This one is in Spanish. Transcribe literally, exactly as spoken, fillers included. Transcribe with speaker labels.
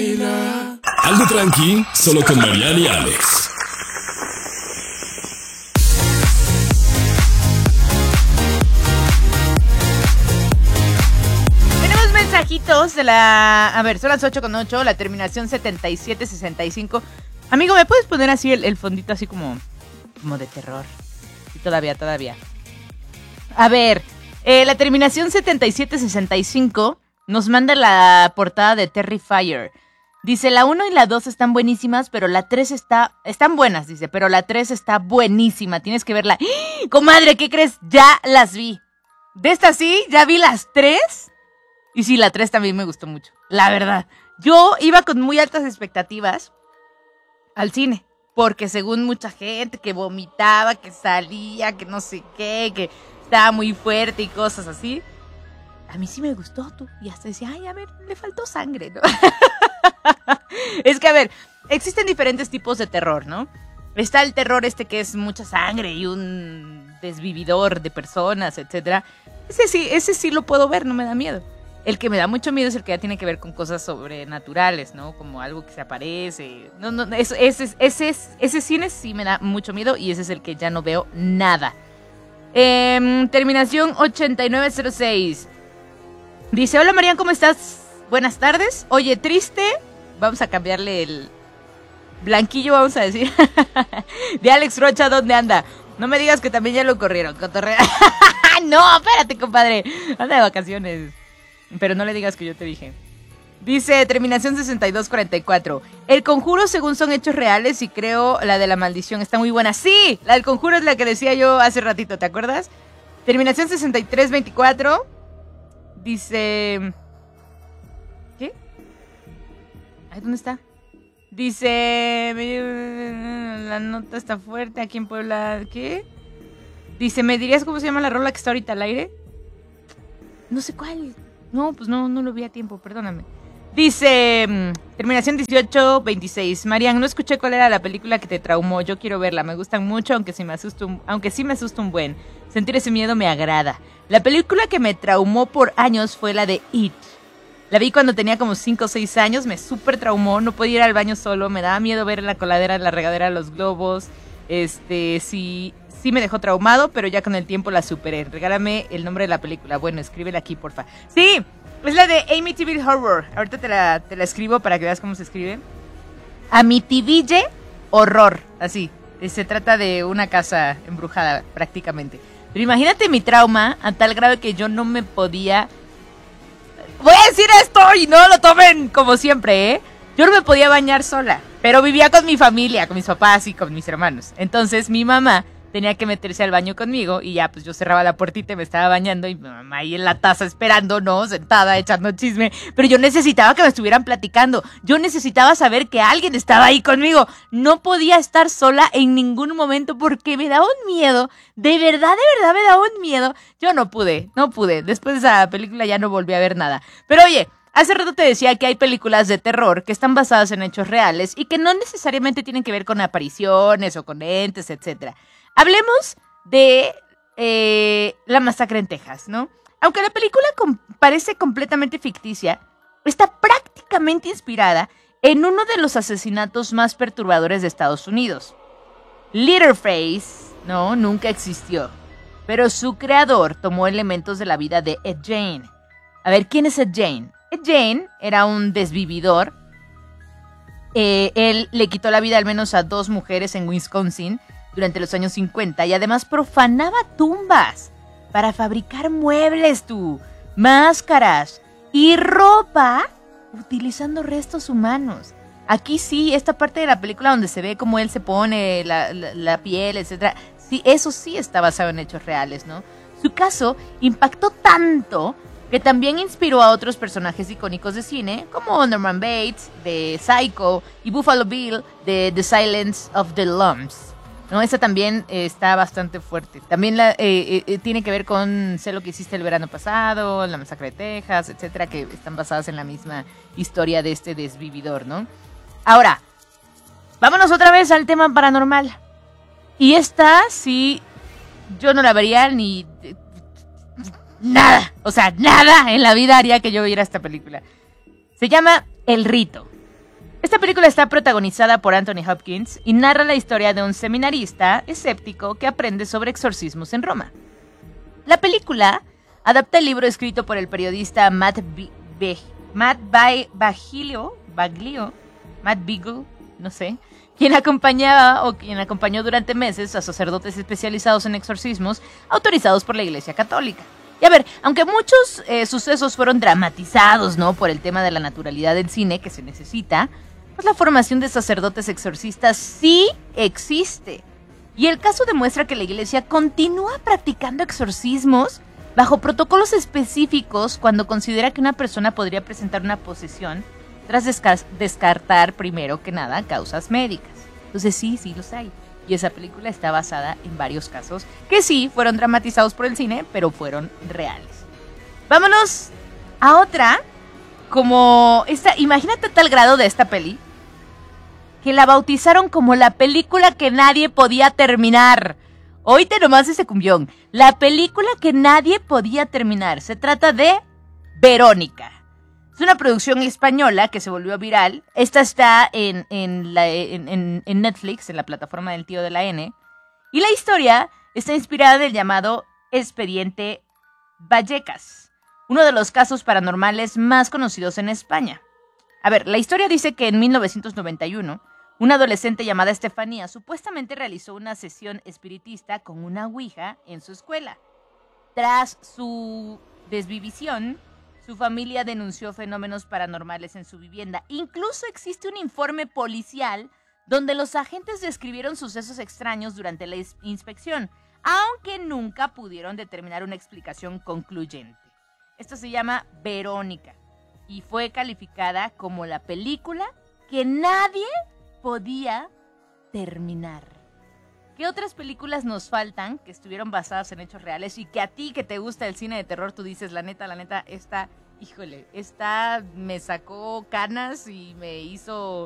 Speaker 1: baila. Algo tranqui, solo con Mariana y Alex.
Speaker 2: Tenemos mensajitos de la... A ver, son las ocho con ocho, la terminación setenta y siete sesenta y cinco. Amigo, ¿me puedes poner así el, el fondito así como, como de terror? Y todavía, todavía. A ver, eh, la terminación setenta y siete sesenta y cinco nos manda la portada de Terrifier. Dice, la uno y la dos están buenísimas, pero la tres está... Están buenas, dice, pero la tres está buenísima. Tienes que verla. ¡Ah! Comadre, ¿qué crees? Ya las vi. De estas sí, ya vi las tres. Y sí, la tres también me gustó mucho, la verdad. Yo iba con muy altas expectativas al cine, porque según mucha gente que vomitaba, que salía, que no sé qué, que estaba muy fuerte y cosas así. A mí sí me gustó, tú. Y hasta decía, ay, a ver, le faltó sangre, ¿no? Es que, a ver, existen diferentes tipos de terror, ¿no? Está el terror este que es mucha sangre y un desvividor de personas, etcétera. Ese sí, ese sí lo puedo ver, no me da miedo. El que me da mucho miedo es el que ya tiene que ver con cosas sobrenaturales, ¿no? Como algo que se aparece. No, no, ese, ese, ese, ese cine sí me da mucho miedo y ese es el que ya no veo nada. Eh, terminación ochenta y nueve cero seis. Dice, hola Marian, ¿cómo estás? Buenas tardes. Oye, triste. Vamos a cambiarle el blanquillo, vamos a decir. De Alex Rocha, ¿dónde anda? No me digas que también ya lo corrieron. Cotorrea. No, espérate, compadre. Anda de vacaciones. Pero no le digas que yo te dije. Dice, terminación sesenta y dos cuarenta y cuatro. El Conjuro según son hechos reales y creo la de la maldición está muy buena. Sí, la del Conjuro es la que decía yo hace ratito, ¿te acuerdas? Terminación sesenta y tres veinticuatro. Dice... ¿Qué? Ay, ¿dónde está? Dice... La nota está fuerte aquí en Puebla. ¿Qué? Dice, ¿me dirías cómo se llama la rola que está ahorita al aire? No sé cuál. No, pues no, no lo vi a tiempo, perdóname. Dice, terminación dieciocho veintiséis. Marian, no escuché cuál era la película que te traumó. Yo quiero verla, me gustan mucho, aunque sí me asusta un, aunque sí me asusta un buen. Sentir ese miedo me agrada. La película que me traumó por años fue la de It. La vi cuando tenía como cinco o seis años, me súper traumó, no podía ir al baño solo, me daba miedo ver en la coladera, en la regadera los globos. Este, sí, sí me dejó traumado, pero ya con el tiempo la superé. Regálame el nombre de la película. Bueno, escríbela aquí, porfa. Sí, es la de Amityville Horror. Ahorita te la, te la escribo para que veas cómo se escribe. Amityville Horror, así. Se trata de una casa embrujada, prácticamente. Pero imagínate mi trauma a tal grado que yo no me podía... Voy a decir esto y no lo tomen como siempre, ¿eh? Yo no me podía bañar sola, pero vivía con mi familia, con mis papás y con mis hermanos. Entonces mi mamá tenía que meterse al baño conmigo y ya, pues yo cerraba la puertita y me estaba bañando y mi mamá ahí en la taza esperando, ¿no? Sentada, echando chisme. Pero yo necesitaba que me estuvieran platicando. Yo necesitaba saber que alguien estaba ahí conmigo. No podía estar sola en ningún momento porque me daba un miedo. De verdad, de verdad me daba un miedo. Yo no pude, no pude. Después de esa película ya no volví a ver nada. Pero oye, hace rato te decía que hay películas de terror que están basadas en hechos reales y que no necesariamente tienen que ver con apariciones o con entes, etcétera. Hablemos de eh, La Masacre en Texas, ¿no? Aunque la película com- parece completamente ficticia, está prácticamente inspirada en uno de los asesinatos más perturbadores de Estados Unidos. Leatherface, no, nunca existió, pero su creador tomó elementos de la vida de Ed Gein. A ver, ¿quién es Ed Gein? Ed Gein era un desvividor. Eh, él le quitó la vida al menos a dos mujeres en Wisconsin durante los años cincuenta y además profanaba tumbas para fabricar muebles, tú, máscaras y ropa utilizando restos humanos. Aquí sí, esta parte de la película donde se ve cómo él se pone la, la, la piel, etcétera, sí, eso sí está basado en hechos reales, ¿no? Su caso impactó tanto que también inspiró a otros personajes icónicos de cine, como Norman Bates, de Psycho, y Buffalo Bill, de The Silence of the Lambs. No, esa también eh, está bastante fuerte. También la, eh, eh, tiene que ver con Sé lo que hiciste el verano pasado, La Masacre de Texas, etcétera, que están basadas en la misma historia de este desvividor, ¿no? Ahora, vámonos otra vez al tema paranormal. Y esta sí, yo no la vería ni... Nada, o sea, nada en la vida haría que yo viera esta película. Se llama El Rito. película está protagonizada por Anthony Hopkins y narra la historia de un seminarista escéptico que aprende sobre exorcismos en Roma. La película adapta el libro escrito por el periodista Matt, B- B- Matt Ba- Baglio, Baglio, Matt Beagle, no sé, quien acompañaba o quien acompañó durante meses a sacerdotes especializados en exorcismos autorizados por la Iglesia Católica. Y a ver, aunque muchos eh, sucesos fueron dramatizados, ¿no?, por el tema de la naturalidad del cine que se necesita, pues la formación de sacerdotes exorcistas sí existe. Y el caso demuestra que la Iglesia continúa practicando exorcismos bajo protocolos específicos cuando considera que una persona podría presentar una posesión tras desca- descartar primero que nada causas médicas. Entonces sí, sí los hay. Y esa película está basada en varios casos que sí fueron dramatizados por el cine, pero fueron reales. Vámonos a otra, como esta, imagínate tal grado de esta peli, que la bautizaron como la película que nadie podía terminar. Oíte nomás ese cumbión. La película que nadie podía terminar. Se trata de Verónica. Es una producción española que se volvió viral. Esta está en, en, la, en, en, en Netflix, en la plataforma del tío de la N. Y la historia está inspirada del llamado Expediente Vallecas, uno de los casos paranormales más conocidos en España. A ver, la historia dice que en mil novecientos noventa y uno, una adolescente llamada Estefanía supuestamente realizó una sesión espiritista con una ouija en su escuela. Tras su desvivisión, su familia denunció fenómenos paranormales en su vivienda. Incluso existe un informe policial donde los agentes describieron sucesos extraños durante la inspección, aunque nunca pudieron determinar una explicación concluyente. Esto se llama Verónica y fue calificada como la película que nadie podía terminar. ¿Qué otras películas nos faltan que estuvieron basadas en hechos reales y que a ti que te gusta el cine de terror tú dices, la neta, la neta, esta, híjole, esta me sacó canas y me hizo